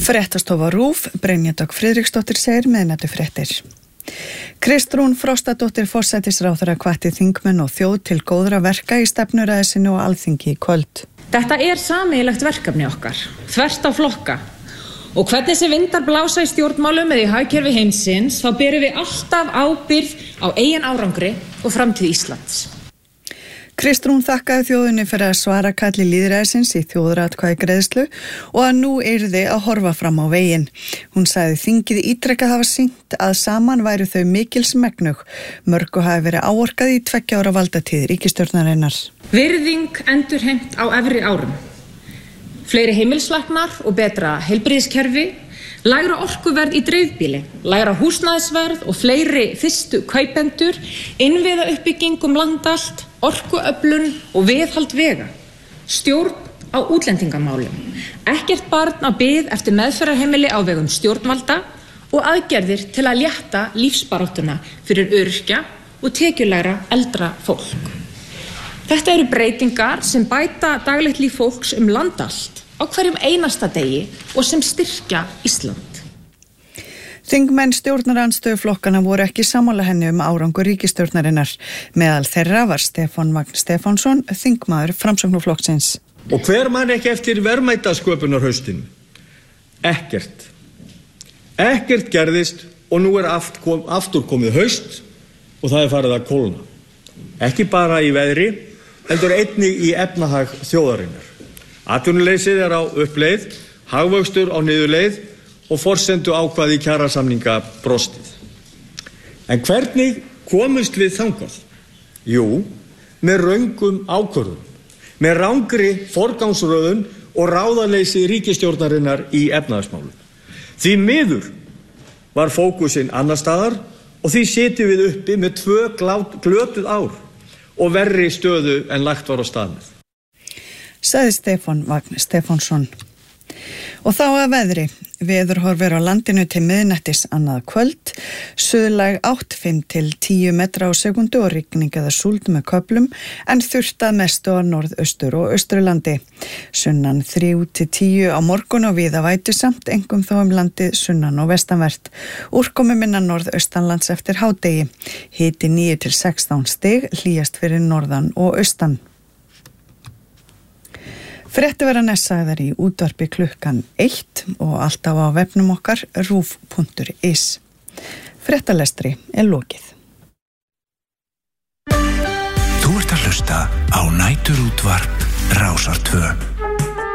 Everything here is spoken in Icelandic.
Fréttastofa RÚV, Brynja Dögg Friðriksdóttir segir miðnætufréttir. Kristrún Frostadóttir forsætisráðherra hvatti þingmenn og þjóð til góðra verka í stefnuræðu sinni og Alþingi í kvöld. Þetta sameiginlegt verkefni okkar, þvert á flokka. Og hvernig sem vindar blása í stjórnmálum eða í hagkerfi heimsins, þá berum við alltaf ábyrgð á eigin árangri og framtíð Íslands. Kristrún þakkaði þjóðinni fyrir að svara kalli lýðræðisins í þjóðaratkvæðagreiðslu og að nú yrði að horfa fram á veginn. Hún sagði þingið ítrekað hafa sýnt að saman væru þau mikils megnug. Mörgu hafi verið áorkað í 2 ára valdatíð ríkisstjórnarinnar. Virðing endurheimt á efri árum. Fleiri heimilislæknar og betra heilbrigðiskerfi, lægra orkuverð í dreifbýli, lægra húsnæðisverð og fleiri fyrstu kaupendur, innviða uppbygging land allt, orkuöflun og viðhald vega, stjórn á útlendingamálum, ekkert barn á bið eftir meðferðarheimili á vegum stjórnvalda og aðgerðir til að létta lífsbaráttuna fyrir öryrkja og tekjulegra eldra fólk. Þetta eru breytingar sem bæta daglegt líf fólks land allt á hverjum einasta degi og sem styrkja Ísland. Þingmenn stjórnarandstöðuflokkana voru ekki sammála henni árangur ríkisstjórnarinnar. Meðal þeirra var Stefán Vagn Stefánsson, þingmaður Framsóknarflokksins. Og hver man ekki eftir verðmætasköpunarhaustinu? Ekkert. Ekkert gerðist og nú aftur komið haust og það farið að kólna. Ekki bara í veðri, heldur einnig í efnahag þjóðarinnar. Atvinnuleysið á uppleið, hagvöxtur á niðurleið og forsendu ákvæði kjarasamninga brostið. En hvernig komust við þangað? Jú, með röngum ákvörðun, með rangri forgangsröðun og ráðaleysi ríkisstjórnarinnar í efnahagsmálum. Því miður var fókusinn annars staðar og því sitjum við uppi með 2 glötuð ár og verri stöðu en lagt var á stað með. Sagði Stefán Vagn Stefánsson. Og þá að veðri. Veðurhorfur á landinu til miðnættis annað kvöld. Suðlæg 8, 5 til 10 metra á sekundu og rigning eða súld með köflum en þurrt að mestu á norðaustur og austurlandi. Sunnan 3 til 10 á morgun og víða vætusamt, einkum þó landið sunnan og vestanvert. Úrkomi minna norðaustanlands eftir hádegi. Hiti 9 til 16 stig, hlýjast fyrir norðan og austan. Fréttir verða sagðar í útvarpi klukkan 1 og alltaf á vefnum okkar ruv.is. Fréttalestri lokið. Þú ert að hlusta á næturútvarp Rásar 2.